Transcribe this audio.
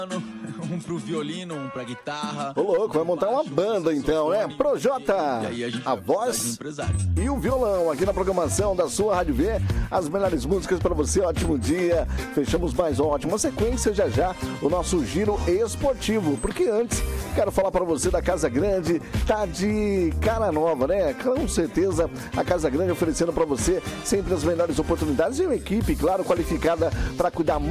Um pro violino, um pra guitarra. Ô louco, vai montar uma banda então, né? Projota, a voz e o violão aqui na programação da sua Rádio V. As melhores músicas pra você, ótimo dia. Fechamos mais uma ótima sequência já, o nosso giro esportivo. Porque antes, quero falar pra você da Casa Grande, tá de cara nova, né? Com certeza, a Casa Grande oferecendo pra você sempre as melhores oportunidades e uma equipe, claro, qualificada pra cuidar